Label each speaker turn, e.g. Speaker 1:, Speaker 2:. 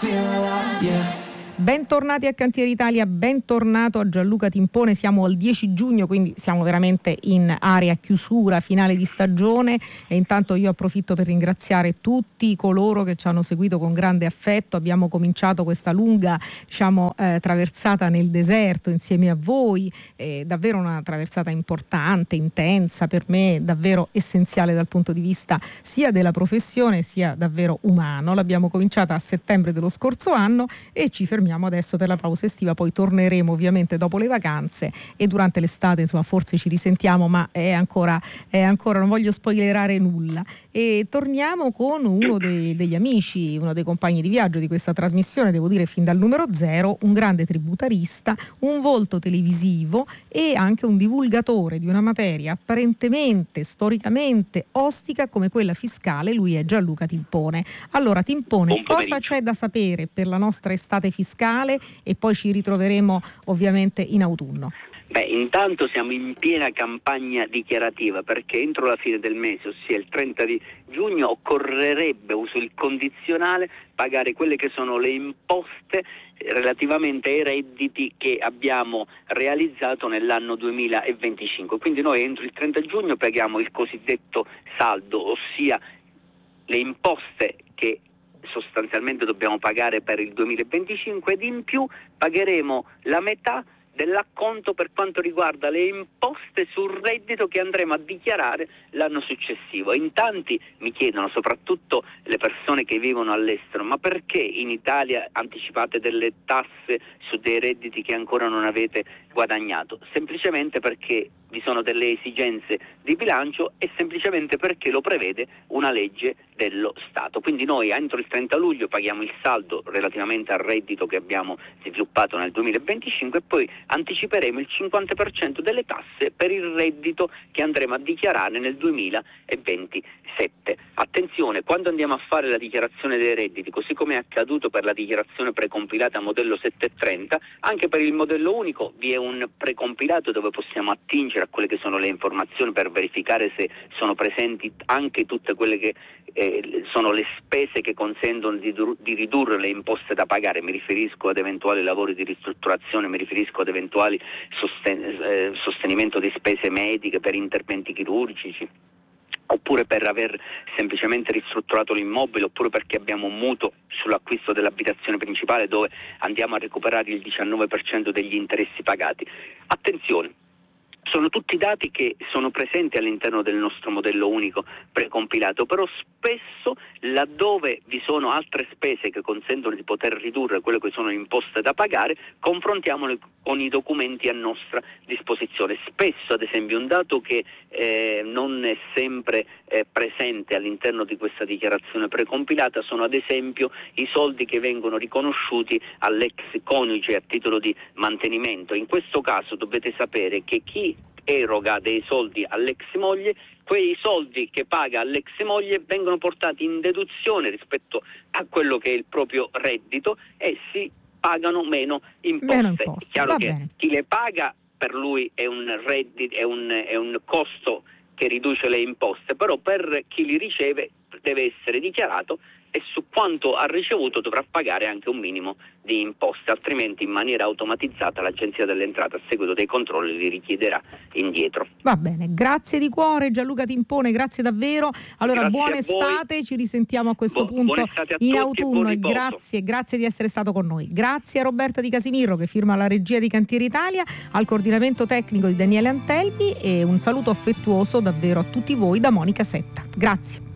Speaker 1: Bentornati a Cantiere Italia, bentornato a Gianluca Timpone. Siamo al 10 giugno, quindi siamo veramente in area chiusura, finale di stagione, e intanto io approfitto per ringraziare tutti coloro che ci hanno seguito con grande affetto. Abbiamo cominciato questa lunga traversata nel deserto insieme a voi, davvero una traversata importante, intensa, per me davvero essenziale dal punto di vista sia della professione sia davvero umano. L'abbiamo cominciata a settembre dello scorso anno e ci fermiamo adesso per la pausa estiva, poi torneremo ovviamente dopo le vacanze e durante l'estate, insomma, forse ci risentiamo, ma è ancora non voglio spoilerare nulla, e torniamo con uno degli amici, uno dei compagni di viaggio di questa trasmissione, devo dire fin dal numero 0, un grande tributarista, un volto televisivo e anche un divulgatore di una materia apparentemente storicamente ostica come quella fiscale. Lui è Gianluca Timpone. Allora Timpone, cosa c'è da sapere per la nostra estate fiscale? E poi ci ritroveremo ovviamente in autunno.
Speaker 2: Intanto siamo in piena campagna dichiarativa, perché entro la fine del mese, ossia il 30 di giugno, occorrerebbe, uso il condizionale, pagare quelle che sono le imposte relativamente ai redditi che abbiamo realizzato nell'anno 2025. Quindi noi entro il 30 giugno paghiamo il cosiddetto saldo, ossia le imposte che sostanzialmente dobbiamo pagare per il 2025, ed in più pagheremo la metà dell'acconto per quanto riguarda le imposte sul reddito che andremo a dichiarare l'anno successivo. In tanti mi chiedono, soprattutto le persone che vivono all'estero, ma perché in Italia anticipate delle tasse su dei redditi che ancora non avete guadagnato? Semplicemente perché vi sono delle esigenze di bilancio e semplicemente perché lo prevede una legge dello Stato. Quindi noi entro il 30 luglio paghiamo il saldo relativamente al reddito che abbiamo sviluppato nel 2025 e poi anticiperemo il 50% delle tasse per il reddito che andremo a dichiarare nel 2027. Attenzione, quando andiamo a fare la dichiarazione dei redditi, così come è accaduto per la dichiarazione precompilata modello 730, anche per il modello unico vi è un precompilato dove possiamo attingere a quelle che sono le informazioni per verificare se sono presenti anche tutte quelle che sono le spese che consentono di ridurre le imposte da pagare. Mi riferisco ad eventuali lavori di ristrutturazione, mi riferisco ad eventuali sostenimento di spese mediche per interventi chirurgici, oppure per aver semplicemente ristrutturato l'immobile, oppure perché abbiamo un mutuo sull'acquisto dell'abitazione principale dove andiamo a recuperare il 19% degli interessi pagati. Attenzione, sono tutti dati che sono presenti all'interno del nostro modello unico precompilato, però spesso laddove vi sono altre spese che consentono di poter ridurre quelle che sono le imposte da pagare, confrontiamole con i documenti a nostra disposizione. Spesso, ad esempio, un dato che non è sempre presente all'interno di questa dichiarazione precompilata sono ad esempio i soldi che vengono riconosciuti all'ex coniuge a titolo di mantenimento. In questo caso dovete sapere che chi eroga dei soldi all'ex moglie, quei soldi che paga all'ex moglie vengono portati in deduzione rispetto a quello che è il proprio reddito e si pagano meno imposte. È chiaro che bene. Chi le paga per lui è un reddito, è un costo che riduce le imposte, però per chi li riceve deve essere dichiarato e su quanto ha ricevuto dovrà pagare anche un minimo di imposte, altrimenti in maniera automatizzata l'Agenzia delle Entrate a seguito dei controlli li richiederà indietro.
Speaker 1: Va bene, grazie di cuore Gianluca Timpone, grazie davvero. Allora grazie, buona estate, ci risentiamo a questo punto in autunno e grazie di essere stato con noi. Grazie a Roberta Di Casimiro che firma la regia di Cantiere Italia, al coordinamento tecnico di Daniele Antelmi, e un saluto affettuoso davvero a tutti voi da Monica Setta. Grazie.